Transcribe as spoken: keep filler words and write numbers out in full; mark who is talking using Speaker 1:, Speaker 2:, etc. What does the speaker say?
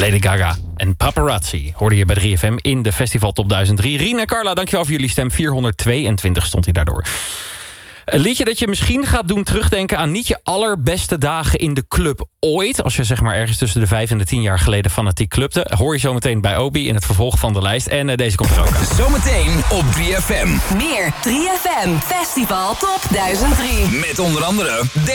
Speaker 1: Lady Gaga en Paparazzi hoorde je bij drie F M in de Festival Top duizend drie. Rien en Carla, dankjewel voor jullie stem. vierhonderdtweeëntwintig stond hij daardoor. Een liedje dat je misschien gaat doen terugdenken aan niet je allerbeste dagen in de club ooit. Als je zeg maar ergens tussen de vijf en de tien jaar geleden fanatiek clubte. Hoor je zometeen bij Obi in het vervolg van de lijst. En uh, deze komt er ook aan.
Speaker 2: Zometeen op drie F M.
Speaker 3: Meer drie F M Festival Top duizend drie.
Speaker 2: Met onder andere...